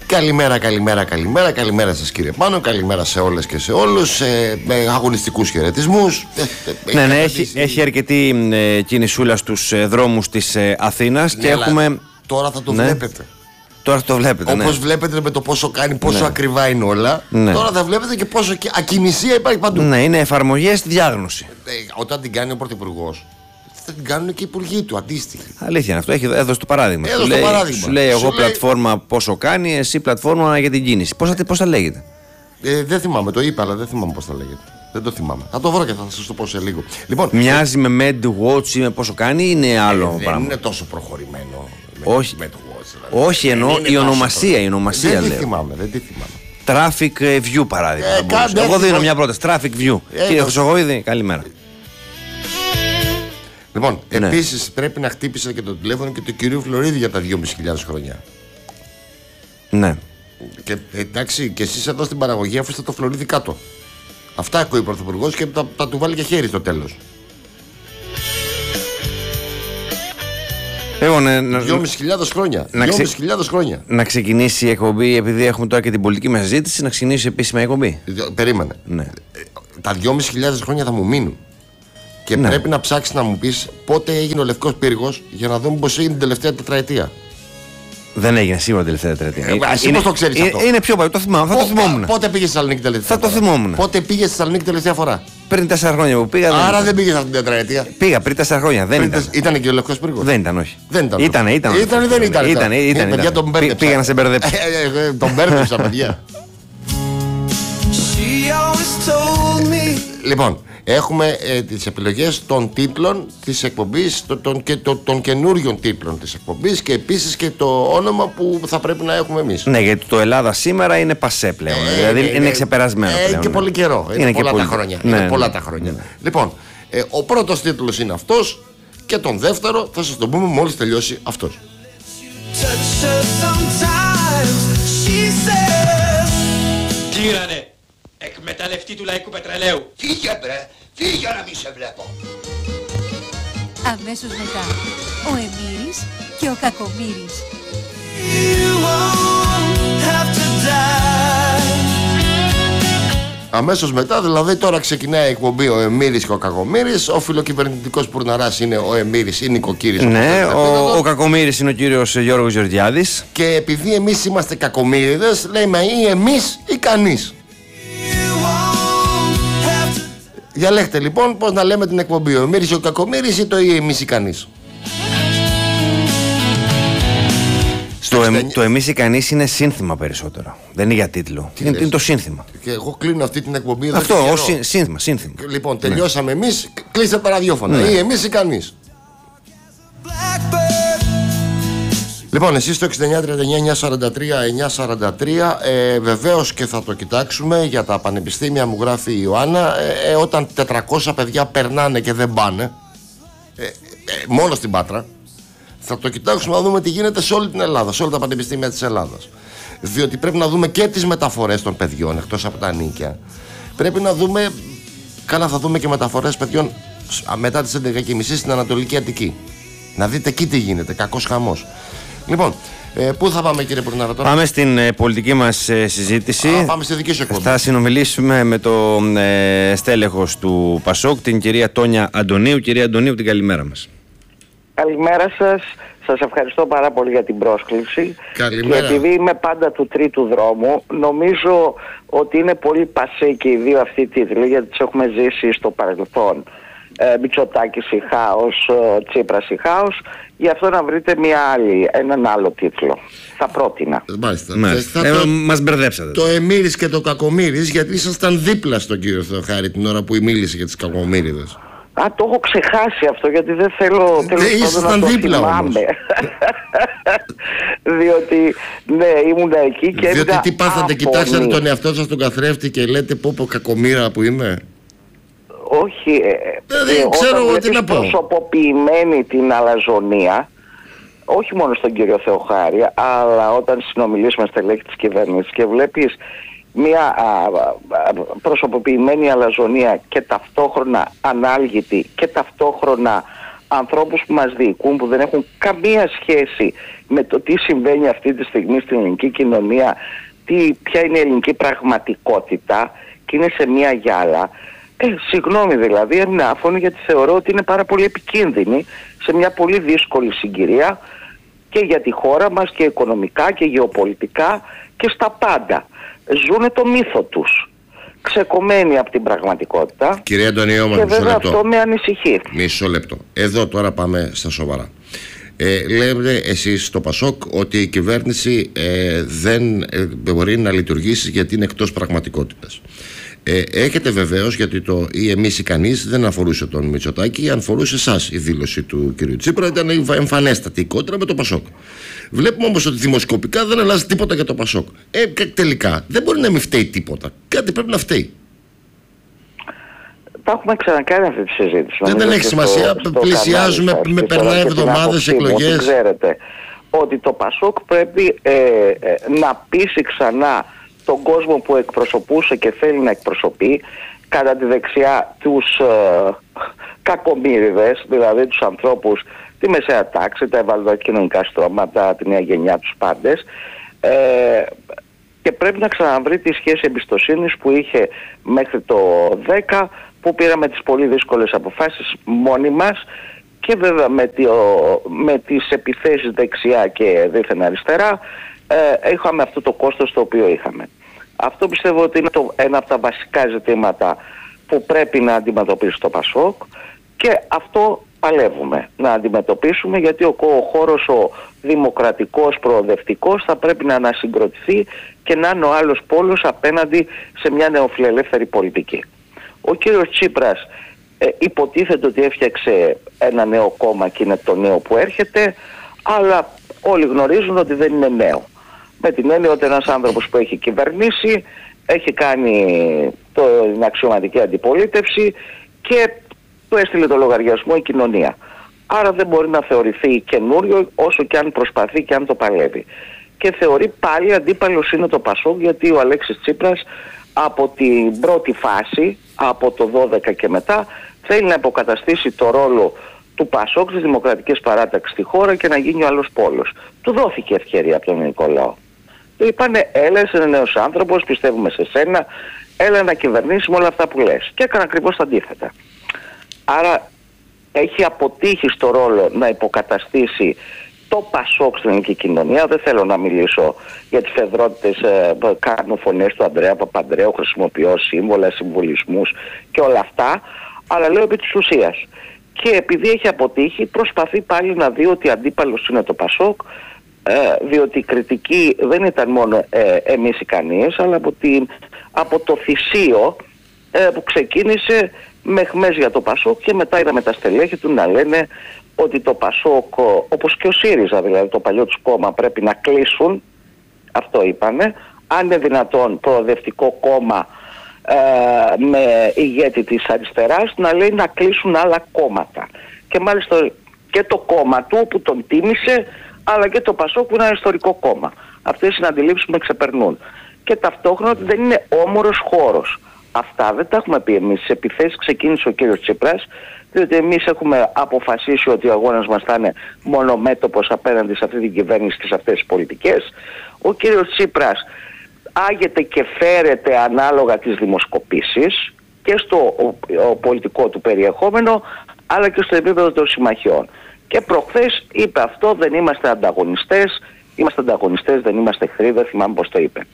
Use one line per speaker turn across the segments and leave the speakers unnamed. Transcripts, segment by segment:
Καλημέρα σας κύριε Πάνο, καλημέρα σε όλες και σε όλους, με αγωνιστικούς χαιρετισμούς.
Ναι, έχει αρκετή κινησούλα στους δρόμους της Αθήνας και έχουμε...
Τώρα θα το βλέπετε.
Τώρα το βλέπετε,
όπως βλέπετε με το πόσο κάνει, πόσο ακριβά είναι όλα. Τώρα θα βλέπετε και πόσο ακινησία υπάρχει παντού.
Ναι, είναι εφαρμογές στη διάγνωση.
Όταν την κάνει ο Πρωθυπουργός, θα την κάνουν και οι υπουργοί του αντίστοιχοι.
Αλήθεια είναι αυτό, έδωσε το παράδειγμα. Σου λέει εγώ πλατφόρμα πόσο κάνει, εσύ πλατφόρμα για την κίνηση. Πώς θα λέγεται?
Δεν θυμάμαι, το είπα, αλλά δεν θυμάμαι πώς θα λέγεται. Δεν το θυμάμαι. Θα το βρω και θα σας το πω σε λίγο. Λοιπόν,
μοιάζει με MedWatch ή με πόσο κάνει ή είναι άλλο πράγμα?
Δεν είναι τόσο προχωρημένο.
Όχι, όχι εννοώ η ονομασία.
Δεν τη θυμάμαι.
Traffic View παράδειγμα. Εγώ δίνω μια πρόταση. Traffic View. Κύριε Χρυσοχοΐδη, καλημέρα.
Λοιπόν, επίσης πρέπει να χτύπησε και το τηλέφωνο και του κυρίου Φλωρίδη για τα 2.500 χρόνια.
Ναι.
Και εντάξει, και εσείς εδώ στην παραγωγή αφήστε το Φλωρίδη κάτω. Αυτά ακούει ο Πρωθυπουργός και θα του βάλει και χέρι στο τέλος. 2.500 χρόνια. 2.500 χρόνια.
Να ξεκινήσει η εκπομπή, επειδή έχουμε τώρα και την πολιτική μας συζήτηση, να ξεκινήσει επίσημα η εκπομπή.
Περίμενε.
Ναι.
Τα 2.500 χρόνια θα μου μείνουν. Και πρέπει να ψάξεις να μου πεις πότε έγινε ο Λευκός Πύργος για να δούμε πώς έγινε την τελευταία τετραετία.
Δεν έγινε σίγουρα την τελευταία τετραετία.
Εσύ πώς το ξέρεις αυτό?
Είναι πιο παλιό, το θυμάμαι. Θα το θυμόμουν.
Πότε πήγες στη Θεσσαλονίκη τελευταία
φορά? Θα το θυμόμουν.
Πότε πήγες στη Θεσσαλονίκη τελευταία φορά?
Πριν 4 χρόνια που πήγα.
Άρα δεν πήγες αυτή την τετραετία.
Πήγα πριν 4 χρόνια. Δεν ήταν.
Ήταν και ο Λευκός Πύργος?
Δεν ήταν, όχι.
Δεν ήταν.
Ήταν. Πήγα να σε μπερδέψω.
Τον μπέρδεψα, παιδιά. Λοιπόν, έχουμε τις επιλογές των τίτλων της εκπομπής, των καινούριων τίτλων της εκπομπής και επίσης και το όνομα που θα πρέπει να έχουμε εμείς.
Ναι, γιατί το Ελλάδα σήμερα είναι πασέ πλέον. Δηλαδή είναι ξεπερασμένο πλέον.
Είναι και πολύ καιρό. Είναι πολλά τα χρόνια. Λοιπόν, ο πρώτος τίτλος είναι αυτός και τον δεύτερο θα σας τον πούμε μόλις τελειώσει αυτός.
Κλήρανε! Εκμεταλλευτή του λαϊκού πετρελαίου.
Φύγε μπρε, φύγε να μη σε βλέπω.
Αμέσως μετά, ο Εμμύρης και ο Κακομοίρης.
Αμέσως μετά, δηλαδή τώρα ξεκινάει η εκπομπή ο Εμμύρης και ο Κακομοίρης. Ο φιλοκυβερνητικός πουρναράς είναι ο Εμμύρης ή Νικοκύρης.
Ναι, ο Κακομοίρης είναι ο κύριος Γιώργος Γεωργιάδης.
Και επειδή εμείς είμαστε κακομοίριδες, λέμε ή εμείς ή κανείς. Διαλέξτε λοιπόν πώς να λέμε την εκπομπή, ο Εμμύρης ή ο Κακομοίρης ή το ή εμείς ή κανείς.
Το εμείς ή κανείς είναι σύνθημα περισσότερο. Δεν είναι για τίτλο. Είναι το σύνθημα.
Και εγώ κλείνω αυτή την εκπομπή.
Αυτό, σύνθημα.
Λοιπόν, τελειώσαμε εμείς, κλείστε τα ραδιόφωνα. Ή εμείς ή κανείς. Λοιπόν, εσείς στο 6939-943-943 βεβαίως και θα το κοιτάξουμε για τα πανεπιστήμια, μου γράφει η Ιωάννα, όταν 400 παιδιά περνάνε και δεν πάνε, μόνο στην Πάτρα, θα το κοιτάξουμε να δούμε τι γίνεται σε όλη την Ελλάδα, σε όλα τα πανεπιστήμια της Ελλάδας. Διότι πρέπει να δούμε και τις μεταφορές των παιδιών εκτός από τα νίκια. Πρέπει να δούμε, καλά θα δούμε και μεταφορές παιδιών μετά τις 11.30 στην Ανατολική Αττική. Να δείτε εκεί τι γίνεται, κακός χαμός. Λοιπόν, πού θα πάμε κύριε Πουρνάρα τώρα?
Πάμε στην πολιτική μας συζήτηση.
Πάμε στη δική σου εκπομπή.
Θα συνομιλήσουμε με το στέλεχος του ΠΑΣΟΚ, την κυρία Τόνια Αντωνίου. Κυρία Αντωνίου, την καλημέρα μας.
Καλημέρα σας. Σας ευχαριστώ πάρα πολύ για την πρόσκληση.
Καλημέρα.
Και επειδή είμαι πάντα του τρίτου δρόμου, νομίζω ότι είναι πολύ πασέ και οι δύο αυτοί οι τίτλοι, γιατί τις έχουμε ζήσει στο παρελθόν. Μητσοτάκης ή χάος, Τσίπρας ή χάος. Γι' αυτό να βρείτε έναν άλλο τίτλο. Θα πρότεινα.
Μάλιστα.
Μας μπερδέψατε.
Το Εμμύρης και το Κακομοίρης, γιατί ήσασταν δίπλα στον κύριο Θεοχάρη την ώρα που μίλησε για τις Κακομοίριδες.
Το έχω ξεχάσει αυτό, γιατί δεν θέλω να το θυμάμαι. Διότι ήμουν εκεί και
διότι τι πάθατε, κοιτάξατε τον εαυτό σας τον καθρέφτη και λέτε πω κακομοίρα που είμαι.
Όχι,
ξέρω
όταν
τι να πω.
Προσωποποιημένη την αλαζονία, όχι μόνο στον κύριο Θεοχάρη, αλλά όταν συνομιλείς με στελέχη της κυβέρνησης και βλέπεις μια προσωποποιημένη αλαζονία και ταυτόχρονα ανάλγητη και ταυτόχρονα ανθρώπους που μας διοικούν, που δεν έχουν καμία σχέση με το τι συμβαίνει αυτή τη στιγμή στην ελληνική κοινωνία, ποια είναι η ελληνική πραγματικότητα, και είναι σε μια γυάλα. Συγγνώμη δηλαδή, έμεινα άφωνη, γιατί θεωρώ ότι είναι πάρα πολύ επικίνδυνη σε μια πολύ δύσκολη συγκυρία και για τη χώρα μας και οικονομικά και γεωπολιτικά και στα πάντα. Ζούνε το μύθο τους, ξεκομμένοι από την πραγματικότητα.
Κυρία Αντωνιώμα,
και βέβαια αυτό με ανησυχεί.
Μισό λεπτό. Εδώ τώρα πάμε στα σοβαρά. Λέτε εσείς στο ΠΑΣΟΚ ότι η κυβέρνηση δεν μπορεί να λειτουργήσει γιατί είναι εκτός πραγματικότητας. Έχετε βεβαίως, γιατί το ή εμείς ή κανείς δεν αφορούσε τον Μητσοτάκη, αφορούσε εσάς η δήλωση του κ. Τσίπρα, ήταν εμφανέστατη η κόντρα με το ΠΑΣΟΚ. Βλέπουμε όμως ότι δημοσκοπικά δεν αλλάζει τίποτα για το ΠΑΣΟΚ. Τελικά δεν μπορεί να μην φταίει τίποτα. Κάτι πρέπει να φταίει.
Τα έχουμε ξανακάνει αυτή τη συζήτηση.
Δεν έχει σημασία. Πλησιάζουμε, περνάει εβδομάδες, εκλογές.
Ξέρετε ότι το ΠΑΣΟΚ πρέπει να πείσει ξανά τον κόσμο που εκπροσωπούσε και θέλει να εκπροσωπεί, κατά τη δεξιά τους κακομοίριδες, δηλαδή τους ανθρώπους, τη μεσαία τάξη, τα ευάλωτα κοινωνικά στρώματα, τη νέα γενιά, τους πάντες, και πρέπει να ξαναβρει τη σχέση εμπιστοσύνης που είχε μέχρι το 10, που πήραμε τις πολύ δύσκολες αποφάσεις μόνοι μας, και βέβαια με τις επιθέσεις δεξιά και δίθεν αριστερά είχαμε αυτό το κόστος το οποίο είχαμε. Αυτό πιστεύω ότι είναι ένα από τα βασικά ζητήματα που πρέπει να αντιμετωπίσει το ΠΑΣΟΚ, και αυτό παλεύουμε να αντιμετωπίσουμε, γιατί ο χώρος ο δημοκρατικός, προοδευτικός θα πρέπει να ανασυγκροτηθεί και να είναι ο άλλος πόλος απέναντι σε μια νεοφιλελεύθερη πολιτική. Ο κύριος Τσίπρας υποτίθεται ότι έφτιαξε ένα νέο κόμμα και είναι το νέο που έρχεται, αλλά όλοι γνωρίζουν ότι δεν είναι νέο. Με την έννοια ότι ένας άνθρωπος που έχει κυβερνήσει, έχει κάνει την αξιωματική αντιπολίτευση και του έστειλε το λογαριασμό η κοινωνία. Άρα δεν μπορεί να θεωρηθεί καινούριο, όσο και αν προσπαθεί και αν το παλεύει. Και θεωρεί πάλι αντίπαλος είναι το ΠΑΣΟΚ, γιατί ο Αλέξης Τσίπρας από την πρώτη φάση, από το 12 και μετά, θέλει να υποκαταστήσει το ρόλο του ΠΑΣΟΚ της Δημοκρατικής Παράταξης στη χώρα και να γίνει ο άλλος πόλος. Του δόθηκε ευκαιρία από τον ελληνικό λαό. Του είπανε, έλα, είσαι νέος άνθρωπος, πιστεύουμε σε σένα, έλα να κυβερνήσουμε όλα αυτά που λες. Και έκανε ακριβώς τα αντίθετα. Άρα έχει αποτύχει στο ρόλο να υποκαταστήσει το ΠΑΣΟΚ στην ελληνική κοινωνία. Δεν θέλω να μιλήσω για τις φεδρότητες, κάνω φωνές του Ανδρέα Παπανδρέου, χρησιμοποιώ σύμβολα, συμβολισμούς και όλα αυτά, αλλά λέω επί της ουσίας. Και επειδή έχει αποτύχει, προσπαθεί πάλι να δει ότι αντίπαλος είναι το ΠΑΣΟΚ, διότι η κριτική δεν ήταν μόνο εμείς οι κανείς, αλλά από το θυσίο που ξεκίνησε με χμές για το ΠΑΣΟΚ, και μετά είδαμε τα στελέχη του να λένε ότι το ΠΑΣΟΚ, όπως και ο ΣΥΡΙΖΑ δηλαδή, το παλιό τους κόμμα, πρέπει να κλείσουν. Αυτό είπανε. Αν είναι δυνατόν προοδευτικό κόμμα με ηγέτη της αριστεράς να λέει να κλείσουν άλλα κόμματα. Και μάλιστα και το κόμμα του που τον τίμησε, αλλά και το ΠΑΣΟΚ που είναι ένα ιστορικό κόμμα. Αυτές οι συναντιλήψεις με ξεπερνούν. Και ταυτόχρονα ότι δεν είναι όμορος χώρος. Αυτά δεν τα έχουμε πει εμείς. Τις επιθέσεις ξεκίνησε ο κύριος Τσίπρας, διότι εμείς έχουμε αποφασίσει ότι ο αγώνας μας θα είναι μονομέτωπος απέναντι σε αυτή την κυβέρνηση και σε αυτές τις πολιτικές. Ο κύριος Τσίπρας άγεται και φέρεται ανάλογα τις δημοσκοπήσεις και στο πολιτικό του περιεχόμενο, αλλά και στο επίπεδο των συμμαχιών. Και προχθές είπε αυτό, δεν είμαστε ανταγωνιστές, είμαστε ανταγωνιστές, δεν είμαστε εχθροί, δεν θυμάμαι πώς το είπε.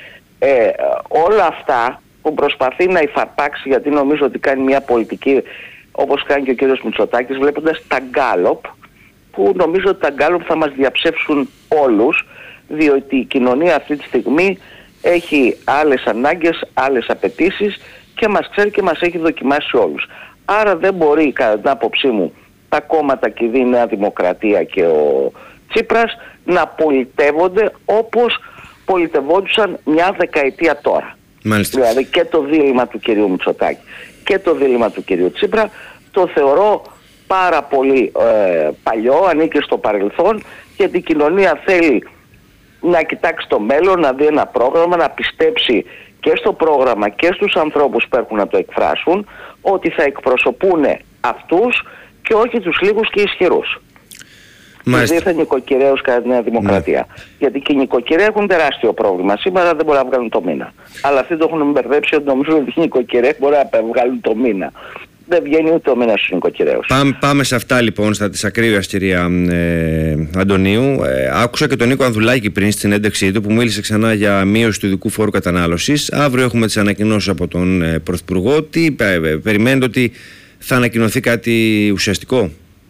Όλα αυτά που προσπαθεί να υφαρπάξει, γιατί νομίζω ότι κάνει μια πολιτική όπως κάνει και ο κύριος Μητσοτάκης, βλέποντας τα γκάλοπ, που νομίζω ότι τα γκάλοπ θα μας διαψεύσουν όλους, διότι η κοινωνία αυτή τη στιγμή έχει άλλες ανάγκες, άλλες απαιτήσεις και μας ξέρει και μας έχει δοκιμάσει όλους. Άρα δεν μπορεί, κατά την άποψή μου, τα κόμματα και η Νέα Δημοκρατία και ο Τσίπρας να πολιτεύονται όπως πολιτευόντουσαν μια δεκαετία τώρα.
Μάλιστα.
Δηλαδή και το δίλημμα του κυρίου Μητσοτάκη και το δίλημμα του κυρίου Τσίπρα το θεωρώ πάρα πολύ παλιό, ανήκει στο παρελθόν, γιατί η κοινωνία θέλει να κοιτάξει το μέλλον, να δει ένα πρόγραμμα, να πιστέψει και στο πρόγραμμα και στους ανθρώπους που έχουν να το εκφράσουν, ότι θα εκπροσωπούν αυτούς και όχι τους λίγους και ισχυρούς. Τους δίθεν νοικοκυρέους κατά τη Νέα Δημοκρατία. Γιατί και οι νοικοκυρέοι έχουν τεράστιο πρόβλημα. Σήμερα δεν μπορούν να βγάλουν το μήνα. Αλλά αυτοί το έχουν μπερδέψει ότι νομίζουν ότι οι νοικοκυρέοι μπορούν να βγάλουν το μήνα. Δεν βγαίνει ούτε ο μήνας στους νοικοκυρέους.
Πάμε σε αυτά λοιπόν, στα της ακρίβειας, κυρία Αντωνίου. Άκουσα και τον Νίκο Ανδουλάκη πριν στην ένταξή του που μίλησε ξανά για μείωση του ειδικού φόρου κατανάλωσης. Αύριο έχουμε τις ανακοινώσεις από τον Πρωθυπουργό. Τι περιμένετε, ότι θα ανακοινωθεί κάτι ουσιαστικό?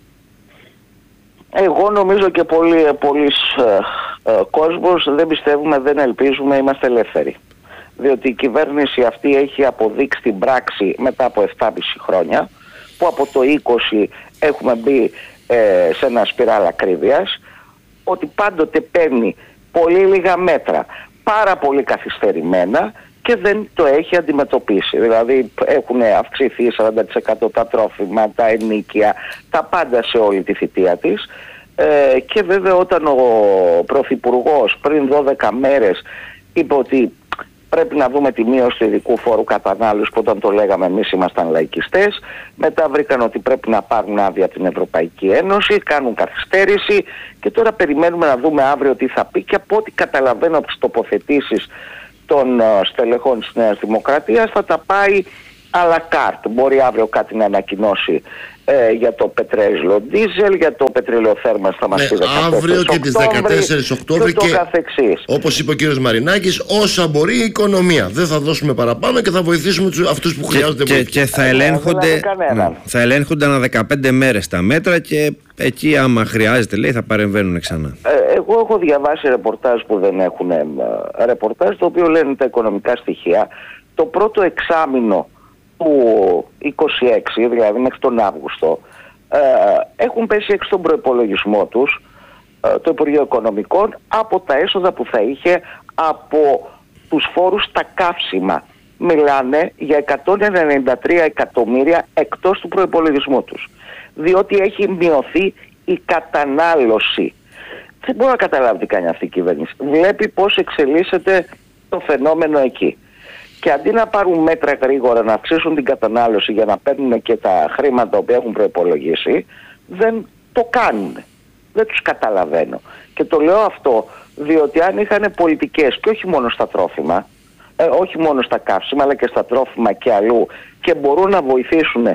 Εγώ νομίζω και πολλοί κόσμος δεν πιστεύουμε, δεν ελπίζουμε, είμαστε ελεύθεροι. Διότι η κυβέρνηση αυτή έχει αποδείξει την πράξη μετά από 7,5 χρόνια, που από το 20 έχουμε μπει σε ένα σπιράλ ακρίβειας, ότι πάντοτε παίρνει πολύ λίγα μέτρα, πάρα πολύ καθυστερημένα, και δεν το έχει αντιμετωπίσει. Δηλαδή έχουν αυξηθεί 40% τα τρόφιμα, τα ενοίκια, τα πάντα σε όλη τη θητεία της. Και βέβαια όταν ο Πρωθυπουργός πριν 12 μέρες είπε ότι πρέπει να δούμε τη μείωση του ειδικού φόρου κατανάλωσης, που όταν το λέγαμε εμείς ήμασταν λαϊκιστές, μετά βρήκαν ότι πρέπει να πάρουν άδεια από την Ευρωπαϊκή Ένωση, κάνουν καθυστέρηση και τώρα περιμένουμε να δούμε αύριο τι θα πει, και από ό,τι καταλαβαίνω από τις τοποθετήσεις των στελεχών της Νέας Δημοκρατίας θα τα πάει à la carte. Μπορεί αύριο κάτι να ανακοινώσει για το πετρέλαιο ντίζελ, για το πετρελαιοθέρμανση θα μας πει 14
αύριο και τις 14 Οκτώβρη και όπως είπε ο κύριος Μαρινάκης, όσα μπορεί η οικονομία. Δεν θα δώσουμε παραπάνω και θα βοηθήσουμε αυτούς που χρειάζονται βοήθεια.
Και θα ελέγχονται ανά 15 μέρες τα μέτρα και εκεί άμα χρειάζεται, λέει, θα παρεμβαίνουν ξανά.
Εγώ έχω διαβάσει ρεπορτάζ που δεν έχουν ρεπορτάζ, το οποίο λένε τα οικονομικά στοιχεία. Το πρώτο εξάμηνο του 26, δηλαδή μέχρι τον Αύγουστο, έχουν πέσει έξω τον προϋπολογισμό τους, το Υπουργείο Οικονομικών, από τα έσοδα που θα είχε από τους φόρους στα καύσιμα. Μιλάνε για 193 εκατομμύρια εκτός του προϋπολογισμού τους, διότι έχει μειωθεί η κατανάλωση. Δεν μπορώ να καταλάβει τι κάνει αυτή η κυβέρνηση. Βλέπει πώς εξελίσσεται το φαινόμενο εκεί. Και αντί να πάρουν μέτρα γρήγορα να αυξήσουν την κατανάλωση για να παίρνουν και τα χρήματα που έχουν προϋπολογίσει, δεν το κάνουν. Δεν τους καταλαβαίνω. Και το λέω αυτό διότι αν είχαν πολιτικές, και όχι μόνο στα τρόφιμα, όχι μόνο στα καύσιμα, αλλά και στα τρόφιμα και αλλού, και μπορούν να βοηθήσουν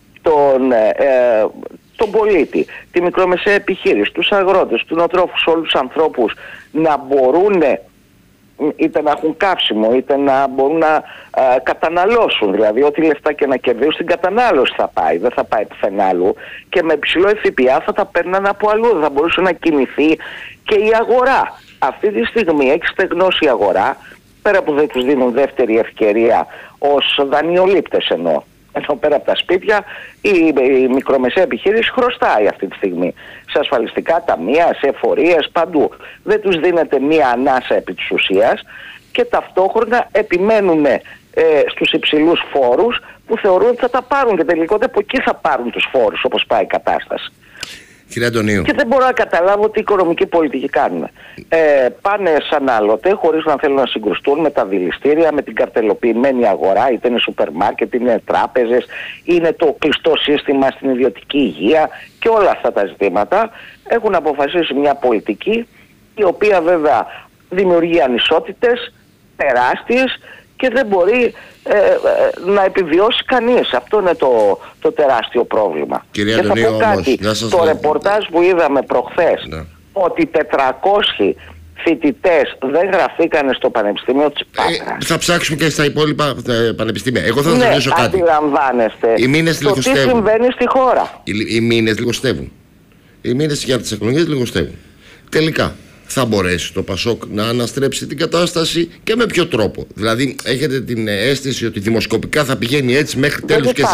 τον πολίτη, τη μικρομεσαία επιχείρηση, τους αγρότες, τους νοοτρόφους, όλους τους ανθρώπους να μπορούν είτε να έχουν καύσιμο, είτε να μπορούν να καταναλώσουν. Δηλαδή ό,τι λεφτά και να κερδίσουν στην κατανάλωση θα πάει, δεν θα πάει πουθενά αλλού, και με υψηλό ΦΠΑ θα τα παίρναν από αλλού, θα μπορούσε να κινηθεί και η αγορά. Αυτή τη στιγμή έχει στεγνώσει η αγορά, πέρα που δεν τους δίνουν δεύτερη ευκαιρία ως δανειολήπτες εννοώ. Ενώ πέρα από τα σπίτια η μικρομεσαία επιχείρηση χρωστάει αυτή τη στιγμή σε ασφαλιστικά ταμεία, σε εφορίες, παντού. Δεν τους δίνεται μία ανάσα επί της ουσίας και ταυτόχρονα επιμένουν στους υψηλούς φόρους που θεωρούν ότι θα τα πάρουν και τελικότερα από εκεί θα πάρουν τους φόρους όπως πάει η κατάσταση.
Κύριε Αντωνίου.
Και δεν μπορώ να καταλάβω τι οικονομική πολιτική κάνουν. Πάνε σαν άλλοτε, χωρίς να θέλουν να συγκρουστούν με τα δηληστήρια, με την καρτελοποιημένη αγορά, είτε είναι σούπερ μάρκετ, είναι τράπεζες, είναι το κλειστό σύστημα στην ιδιωτική υγεία και όλα αυτά τα ζητήματα. Έχουν αποφασίσει μια πολιτική η οποία βέβαια δημιουργεί ανισότητες τεράστιες και δεν μπορεί να επιβιώσει κανείς. Αυτό είναι το τεράστιο πρόβλημα.
Κυρία
και
Αντωνίου,
θα πω κάτι, το ρεπορτάζ που είδαμε προχθές, ότι 400 φοιτητές δεν γραφήκανε στο Πανεπιστήμιο της Πάτρας.
Θα ψάξουμε και στα υπόλοιπα πανεπιστήμια. Εγώ θα σας ρωτήσω κάτι.
Αντιλαμβάνεστε τι συμβαίνει στη χώρα.
Οι μήνες λιγοστεύουν. Οι μήνες για τις εκλογές λιγοστεύουν. Τελικά θα μπορέσει το Πασόκ να αναστρέψει την κατάσταση και με ποιο τρόπο? Δηλαδή έχετε την αίσθηση ότι δημοσκοπικά θα πηγαίνει έτσι μέχρι τέλους και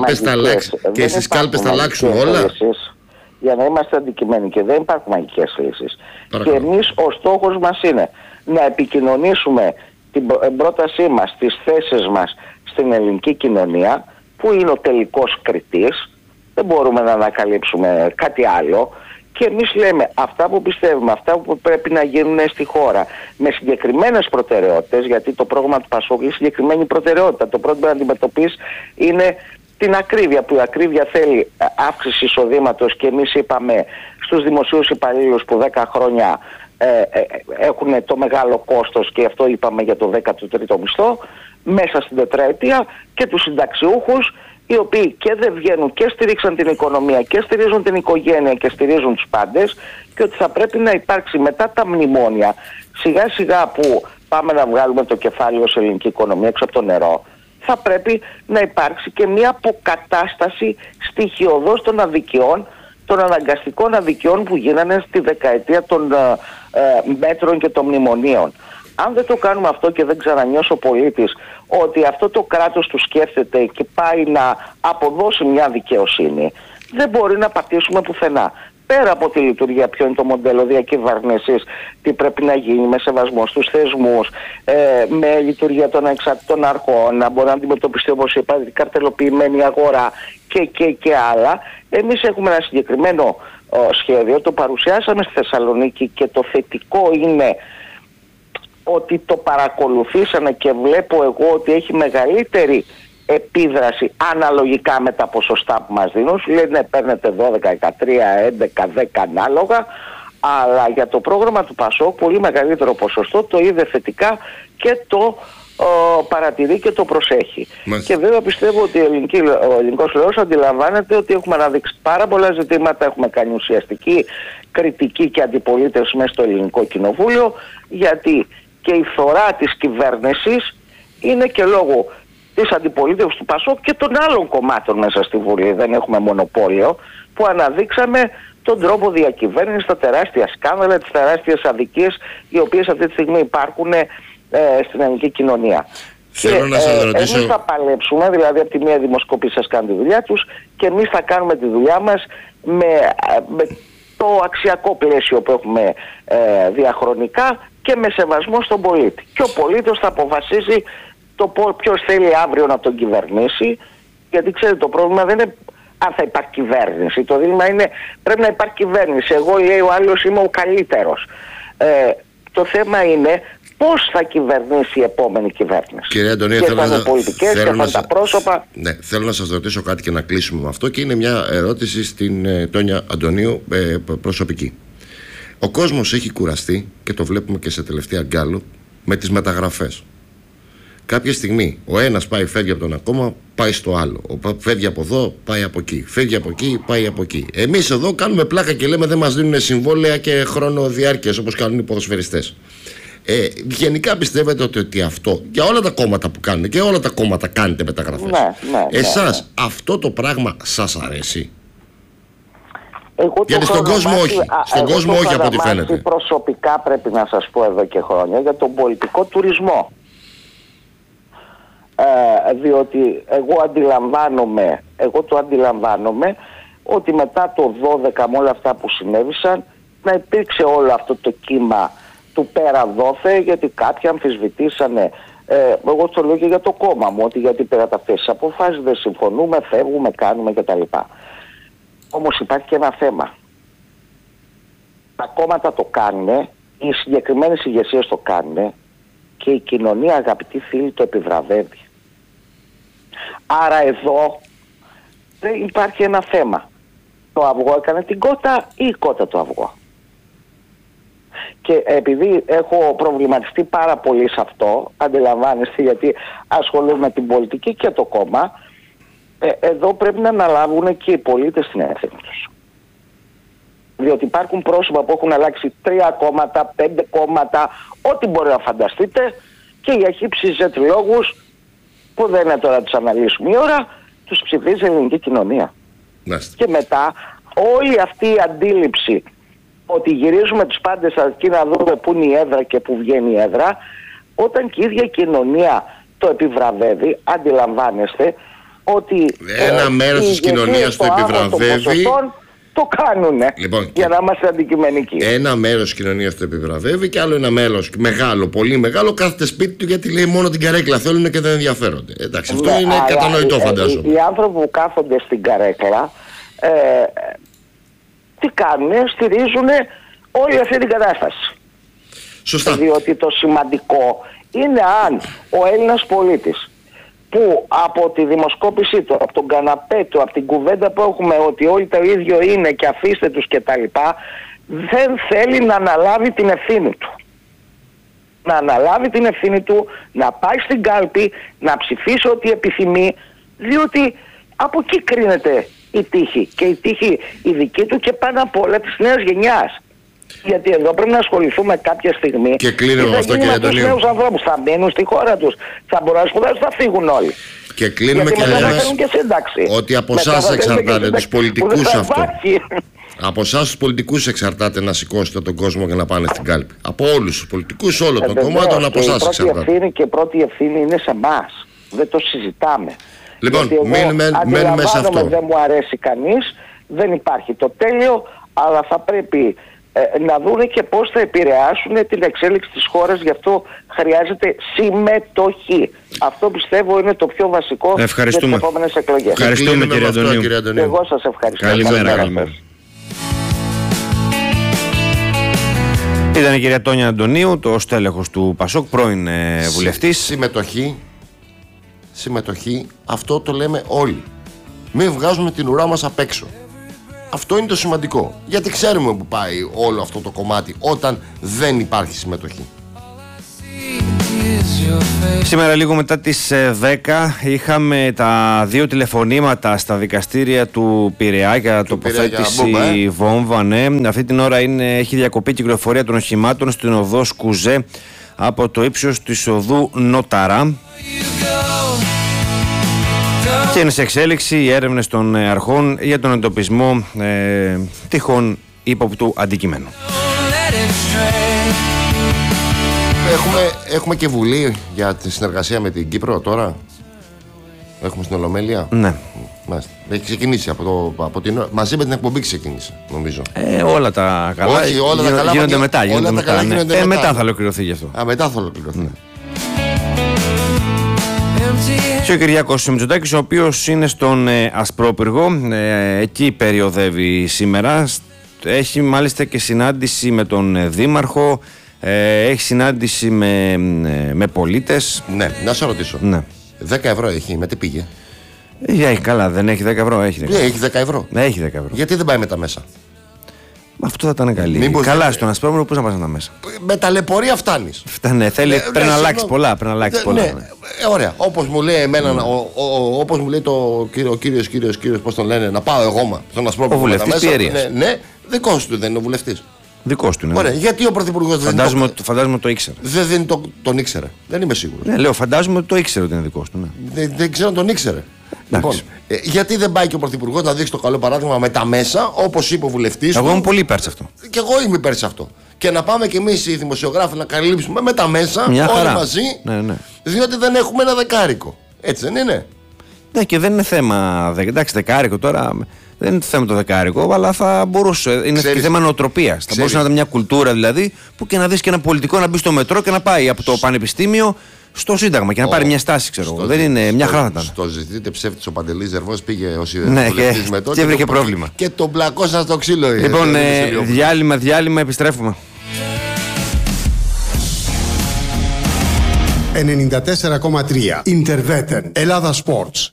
στις κάλπες θα αλλάξουν όλα?
Για να είμαστε αντικειμενικοί, δεν υπάρχουν μαγικές λύσεις. Και εμείς ο στόχος μας είναι να επικοινωνήσουμε την πρότασή μας, τις θέσεις μας στην ελληνική κοινωνία, που είναι ο τελικός κριτής. Δεν μπορούμε να ανακαλύψουμε κάτι άλλο. Και εμείς λέμε αυτά που πιστεύουμε, αυτά που πρέπει να γίνουν στη χώρα με συγκεκριμένες προτεραιότητες, γιατί το πρόγραμμα του Πασόκ είναι συγκεκριμένη προτεραιότητα. Το πρώτο που να αντιμετωπίσει είναι την ακρίβεια, που η ακρίβεια θέλει αύξηση εισοδήματος, και εμείς είπαμε στους δημοσίους υπαλλήλους που 10 χρόνια έχουν το μεγάλο κόστος, και αυτό είπαμε για το 13ο μισθό μέσα στην τετραετία, και τους συνταξιούχους, οι οποίοι και δεν βγαίνουν και στηρίξαν την οικονομία και στηρίζουν την οικογένεια και στηρίζουν τους πάντες, και ότι θα πρέπει να υπάρξει μετά τα μνημόνια, σιγά σιγά που πάμε να βγάλουμε το κεφάλι ως ελληνική οικονομία έξω από το νερό, θα πρέπει να υπάρξει και μια αποκατάσταση στοιχειωδώς των αδικιών, των αναγκαστικών αδικιών που γίνανε στη δεκαετία των μέτρων και των μνημονίων. Αν δεν το κάνουμε αυτό και δεν ξανανιώσει ο πολίτης ότι αυτό το κράτος του σκέφτεται και πάει να αποδώσει μια δικαιοσύνη, δεν μπορεί να πατήσουμε πουθενά. Πέρα από τη λειτουργία, ποιο είναι το μοντέλο διακυβέρνησης, τι πρέπει να γίνει με σεβασμό στους θεσμούς, με λειτουργία των ανεξάρτητων αρχών, να μπορεί να αντιμετωπιστεί, όπως είπα, η καρτελοποιημένη αγορά και άλλα. Εμείς έχουμε ένα συγκεκριμένο σχέδιο, το παρουσιάσαμε στη Θεσσαλονίκη, και το θετικό είναι ότι το παρακολουθήσανε και βλέπω εγώ ότι έχει μεγαλύτερη επίδραση αναλογικά με τα ποσοστά που μας δίνουν. Σου λένε παίρνετε 12, 13, 11, 10 ανάλογα, αλλά για το πρόγραμμα του ΠΑΣΟΚ πολύ μεγαλύτερο ποσοστό το είδε θετικά και το παρατηρεί και το προσέχει. Και βέβαια πιστεύω ότι ο ελληνικός λαός αντιλαμβάνεται ότι έχουμε αναδείξει πάρα πολλά ζητήματα, έχουμε κάνει ουσιαστική κριτική και αντιπολίτευση μέσα στο ελληνικό κοινοβούλιο, γιατί και η φθορά της κυβέρνησης είναι και λόγω της αντιπολίτευσης του ΠΑΣΟΚ και των άλλων κομμάτων μέσα στη Βουλή. Δεν έχουμε μονοπόλιο, που αναδείξαμε τον τρόπο διακυβέρνησης, τα τεράστια σκάνδαλα, τις τεράστιες αδικίες οι οποίες αυτή τη στιγμή υπάρχουν στην ελληνική κοινωνία.
Θέλω να σας ρωτήσω...
Εμείς θα παλέψουμε, δηλαδή από τη μία δημοσκοπή σας κάνει τη δουλειά τους, και εμείς θα κάνουμε τη δουλειά μας με το αξιακό πλαίσιο που έχουμε διαχρονικά και με σεβασμό στον πολίτη. Και ο πολίτης θα αποφασίσει ποιος θέλει αύριο να τον κυβερνήσει, γιατί ξέρετε το πρόβλημα δεν είναι αν θα υπάρχει κυβέρνηση. Το δίλημμα είναι πρέπει να υπάρχει κυβέρνηση. Εγώ, λέει ο άλλος, είμαι ο καλύτερος. Το θέμα είναι πώς θα κυβερνήσει η επόμενη κυβέρνηση.
Κύριε Αντωνίου, θέλω να σας ρωτήσω κάτι και να κλείσουμε με αυτό, και είναι μια ερώτηση στην Τόνια Αντωνίου προσωπική. Ο κόσμος έχει κουραστεί, και το βλέπουμε και σε τελευταία γκάλο, με τις μεταγραφές. Κάποια στιγμή ο ένας φεύγει από τον ακόμα, πάει στο άλλο. Φεύγει από εδώ, πάει από εκεί. Φεύγει από εκεί, πάει από εκεί. Εμείς εδώ κάνουμε πλάκα και λέμε δεν μας δίνουν συμβόλαια και χρόνο διάρκειας όπως κάνουν οι ποδοσφαιριστές. Γενικά πιστεύετε ότι αυτό για όλα τα κόμματα που κάνουν, και όλα τα κόμματα κάνετε μεταγραφές, εσάς αυτό το πράγμα σας αρέσει? Γιατί στον κόσμο όχι. Στον κόσμο όχι από ό,τι φαίνεται.
Προσωπικά πρέπει να σας πω εδώ και χρόνια για τον πολιτικό τουρισμό. Διότι εγώ το αντιλαμβάνομαι ότι μετά το 12 με όλα αυτά που συνέβησαν να υπήρξε όλο αυτό το κύμα του πέρα δόθε, γιατί κάποιοι αμφισβητήσανε, εγώ το λέω και για το κόμμα μου, ότι γιατί πέρα τα αυτές τις αποφάσεις δεν συμφωνούμε, φεύγουμε, κάνουμε κτλ. Όμως υπάρχει και ένα θέμα. Τα κόμματα το κάνουν, οι συγκεκριμένες ηγεσίες το κάνουν, και η κοινωνία, αγαπητοί φίλοι, το επιβραβεύει. Άρα εδώ δεν υπάρχει ένα θέμα. Το αυγό έκανε την κότα ή η κότα το αυγό? Και επειδή έχω προβληματιστεί πάρα πολύ σε αυτό, αντιλαμβάνεστε, γιατί ασχολούμαι με την πολιτική και το κόμμα, εδώ πρέπει να αναλάβουν και οι πολίτες την ευθύνη τους. Διότι υπάρχουν πρόσωπα που έχουν αλλάξει 3 κόμματα, 5 κόμματα, ό,τι μπορεί να φανταστείτε, και για χύψης λόγους που δεν είναι τώρα να τους αναλύσουμε η ώρα, τους ψηφίζει η ελληνική κοινωνία. Και μετά όλη αυτή η αντίληψη ότι γυρίζουμε τους πάντες αρκεί να δούμε πού είναι η έδρα και πού βγαίνει η έδρα, όταν και η ίδια κοινωνία το επιβραβεύει, αντιλαμβάνεστε ότι
ένα μέρος της κοινωνίας το επιβραβεύει,
το κάνουνε, λοιπόν, για να είμαστε αντικειμενικοί.
Ένα μέρος της κοινωνίας το επιβραβεύει και άλλο ένα μέρος μεγάλο, πολύ μεγάλο, κάθεται σπίτι του γιατί λέει μόνο την καρέκλα θέλουν και δεν ενδιαφέρονται. Εντάξει, αυτό είναι κατανοητό, φαντάζομαι.
Οι άνθρωποι που κάθονται στην καρέκλα τι κάνουνε, στηρίζουν όλη αυτή την κατάσταση.
Σωστά.
Διότι το σημαντικό είναι αν ο Έλληνας πολίτης που από τη δημοσκόπησή του, από τον καναπέ του, από την κουβέντα που έχουμε ότι όλοι το ίδιο είναι και αφήστε τους κτλ., δεν θέλει να αναλάβει την ευθύνη του. Να αναλάβει την ευθύνη του, να πάει στην κάλπη, να ψηφίσει ό,τι επιθυμεί, διότι από εκεί κρίνεται η τύχη. Και η τύχη η δική του και πάνω απ' όλα της νέας γενιάς. Γιατί εδώ πρέπει να ασχοληθούμε κάποια στιγμή.
Και κλείνω με αυτό, κύριε Αντωνίου.
Τους νέους ανθρώπους θα μείνουν στη χώρα τους, θα μπορούν να σπουδάσουν, θα φύγουν όλοι.
Και κλείνουμε και λέμε ότι από εσάς εξαρτάται, τους πολιτικούς αυτό. Από εσάς τους πολιτικούς εξαρτάται να σηκώσετε τον κόσμο και να πάνε στην κάλπη. Από όλους τους πολιτικούς, όλων των κομμάτων, από εσάς εξαρτάται.
Και η πρώτη ευθύνη είναι σε εμάς. Δεν το συζητάμε.
Λοιπόν, μένουμε σε αυτό.
Δεν μου αρέσει κανείς, δεν υπάρχει το τέλειο, αλλά θα πρέπει να δούνε και πώς θα επηρεάσουν την εξέλιξη της χώρας. Γι' αυτό χρειάζεται συμμετοχή. Αυτό πιστεύω είναι το πιο βασικό για τις επόμενες εκλογές.
Ευχαριστούμε, κύριε Αντωνίου.
Εγώ σας ευχαριστώ.
Καλημέρα. Ήταν η κυρία Τόνια Αντωνίου, το στέλεχος του Πασόκ, πρώην βουλευτής.
Συμμετοχή, αυτό το λέμε όλοι. Μην βγάζουμε την ουρά μας απ' έξω. Αυτό είναι το σημαντικό. Γιατί ξέρουμε που πάει όλο αυτό το κομμάτι όταν δεν υπάρχει συμμετοχή.
Σήμερα λίγο μετά τις 10 είχαμε τα 2 τηλεφωνήματα στα δικαστήρια του Πειραιά για τοποθέτηση βόμβα. Ναι. Αυτή την ώρα έχει διακοπεί η κυκλοφορία των οχημάτων στην οδό Σκουζέ από το ύψος της οδού Νοταρά. Και είναι σε εξέλιξη οι έρευνες των αρχών για τον εντοπισμό τυχόν ύποπτου αντικειμένου.
Έχουμε και βουλή για τη συνεργασία με την Κύπρο τώρα. Έχουμε στην Ολομέλεια.
Ναι.
Μάλιστα. Έχει ξεκινήσει μαζί με την εκπομπή ξεκίνησε, νομίζω.
Όλα τα καλά.
Όχι, όλα τα καλά
γίνονται μετά. Μετά θα ολοκληρωθεί γι' αυτό.
Μετά θα ολοκληρωθεί. Ναι.
Και ο Κυριάκος Μητσοτάκης, ο οποίος είναι στον Ασπρόπυργο, εκεί περιοδεύει σήμερα. Έχει μάλιστα και συνάντηση με τον Δήμαρχο, έχει συνάντηση με πολίτες.
Ναι, να σε ρωτήσω.
Ναι.
10 ευρώ έχει, με τι πήγε?
Καλά, δεν έχει 10 ευρώ, έχει 10 ευρώ.
Έχει 10 ευρώ.
Ναι, έχει 10 ευρώ.
Γιατί δεν πάει με τα μέσα?
Αυτό θα ήταν καλή. Καλά, στον Ασπρόπυργο πώς να πας τα μέσα?
Με ταλαιπωρία φτάνεις.
Πρέπει να αλλάξει πολλά.
Ναι, ωραία. Όπως μου λέει εμένα, όπως μου λέει ο κύριος, πώς τον λένε, να πάω εγώ στον Ασπρόπυργο.
Ο βουλευτής Πιερίας.
Ναι, δικός του δεν είναι ο βουλευτής.
Δικός του, ναι.
Ωραία, γιατί ο Πρωθυπουργός
φαντάζομαι το ήξερε.
Δεν τον ήξερε. Δεν είμαι σίγουρος.
Ναι, λέω, φαντάζομαι ότι το ήξερε ότι είναι δικός του. Ναι.
Δεν ξέρω αν τον ήξερε. Λοιπόν, γιατί δεν πάει και ο Πρωθυπουργός να δείξει το καλό παράδειγμα με τα μέσα, όπως είπε ο βουλευτής.
Εγώ είμαι πολύ υπέρ σε αυτό.
Και εγώ είμαι υπέρ σε αυτό. Και να πάμε κι εμείς οι δημοσιογράφοι να καλύψουμε με τα μέσα, όλοι μαζί,
ναι.
Διότι δεν έχουμε ένα δεκάρικο. Έτσι δεν είναι?
Ναι, και δεν είναι θέμα. Εντάξει, δεκάρικο τώρα. Δεν είναι θέμα το δεκάρικο, αλλά θα μπορούσε. Είναι και θέμα νοοτροπίας. Θα μπορούσε να είναι μια κουλτούρα δηλαδή, που και να δεις και ένα πολιτικό να μπει στο μετρό και να πάει από το πανεπιστήμιο στο Σύνταγμα και να πάρει μια στάση, ξέρω εγώ. Δεν είναι μια χαρά θα ήταν.
Στο ζητείτε ψεύτης ο Παντελής Ζερβός πήγε ως
βουλευτής μετρό και βρήκε πρόβλημα.
Και τον πλακώσαν στο ξύλο.
Λοιπόν, διάλειμμα, επιστρέφουμε.
94,3 Ιντερβέτεν Ελλάδα Sports.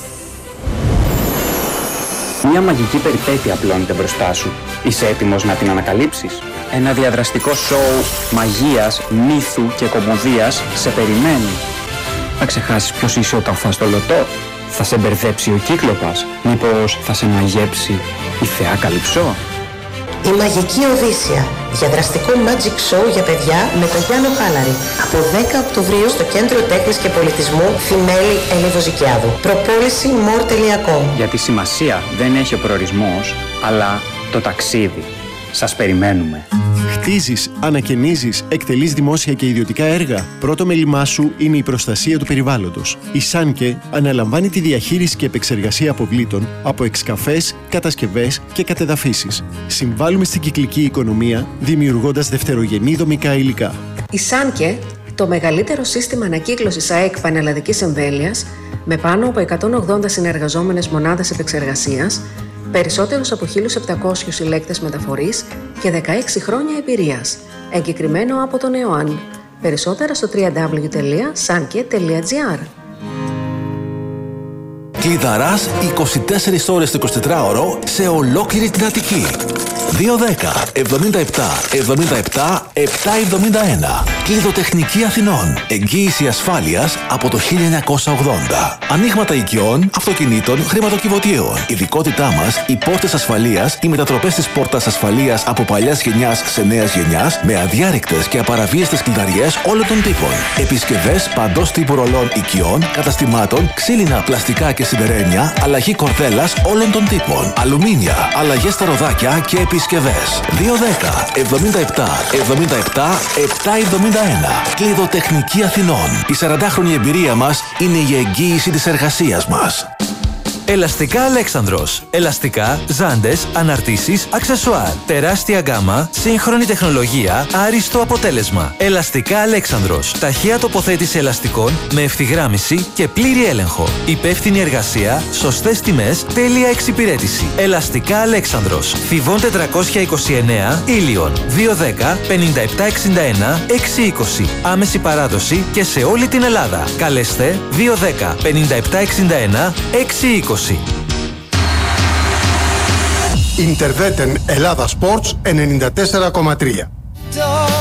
Μια μαγική περιπέτεια απλώνεται μπροστά σου. Είσαι έτοιμος να την ανακαλύψεις? Ένα διαδραστικό σοου μαγείας, μύθου και κωμωδίας σε περιμένει. Θα ξεχάσεις ποιος είσαι όταν φας το λωτό? Θα σε μπερδέψει ο Κύκλοπας? Μήπως θα σε μαγέψει η θεά Καλυψό?
Η Μαγική Οδύσσια, διαδραστικό magic show για παιδιά με τον Γιάννο Χάλαρη. Από 10 Οκτωβρίου στο Κέντρο Τέχνης και Πολιτισμού Θημέλη Ελιδοζικιάδου. Προπόληση more.com.
Γιατί σημασία δεν έχει ο προορισμός, αλλά το ταξίδι. Σας περιμένουμε.
Χτίζεις, ανακαινίζεις, εκτελείς δημόσια και ιδιωτικά έργα. Πρώτο μέλημά σου είναι η προστασία του περιβάλλοντος. Η Σάνκε αναλαμβάνει τη διαχείριση και επεξεργασία αποβλήτων από εξκαφές, κατασκευές και κατεδαφίσεις. Συμβάλλουμε στην κυκλική οικονομία, δημιουργώντας δευτερογενή δομικά υλικά.
Η Σάνκε, το μεγαλύτερο σύστημα ανακύκλωσης ΑΕΚ πανελλαδικής εμβέλειας, με πάνω από 180 συνεργαζόμενες μονάδες επεξεργασίας, περισσότερους από 1.700 συλλέκτες μεταφορής και 16 χρόνια εμπειρίας. Εγκεκριμένο από τον ΕΟΑΝ. Περισσότερα στο www.sanke.gr.
Κλειδαράς 24 ώρες το 24ωρο σε ολόκληρη την Αττική. 210-77-77-771. Κλειδοτεχνική Αθηνών. Εγγύηση ασφάλειας από το 1980. Ανοίγματα οικειών, αυτοκινήτων, χρηματοκιβωτίων. Ειδικότητά μας, οι πόρτες ασφαλείας, οι μετατροπές της πόρτας ασφαλείας από παλιάς γενιάς σε νέας γενιάς, με αδιάρρηκτες και απαραβίαστες κλειδαριές όλων των τύπων. Επισκευές παντός τύπου ρολών οικειών, καταστημάτων, ξύλινα, πλαστικά και σιδερένια, αλλαγή κορδέλας όλων των τύπων. Αλουμίνια, αλλαγές στα ροδάκια και επισκευές. 210-77-77-771. Κλειδοτεχνική Αθηνών. Η 40χρονη εμπειρία μας είναι η εγγύηση της εργασίας μας.
Ελαστικά Αλέξανδρος. Ελαστικά, ζάντες, αναρτήσεις, αξεσουάρ. Τεράστια γκάμα, σύγχρονη τεχνολογία, άριστο αποτέλεσμα. Ελαστικά Αλέξανδρος. Ταχεία τοποθέτηση ελαστικών με ευθυγράμμιση και πλήρη έλεγχο. Υπεύθυνη εργασία, σωστές τιμές, τέλεια εξυπηρέτηση. Ελαστικά Αλέξανδρος. Θηβών 429, Ήλιον. 210-5761-620. Άμεση παράδοση και σε όλη την Ελλάδα. Καλέστε 210-5761-620.
Interveten Ελλάδα Sports 94,3.